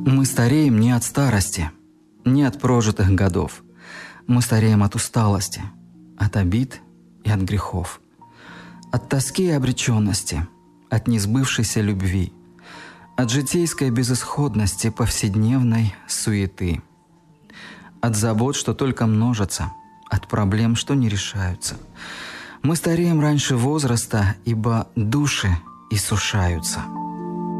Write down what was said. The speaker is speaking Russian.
Мы стареем не от старости, не от прожитых годов. Мы стареем от усталости, от обид и от грехов, от тоски и обреченности, от несбывшейся любви, от житейской безысходности повседневной суеты, от забот, что только множатся, от проблем, что не решаются. Мы стареем раньше возраста, ибо души иссушаются.